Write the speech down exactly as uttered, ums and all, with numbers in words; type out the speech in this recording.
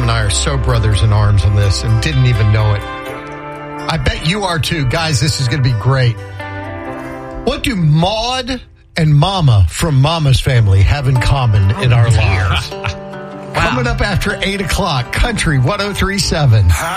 and I are so brothers in arms on this and didn't even know it. I bet you are too. Guys, this is going to be great. What do Maude and Mama from Mama's Family have in common in our lives? Wow. Coming up after eight o'clock, Country one oh three point seven.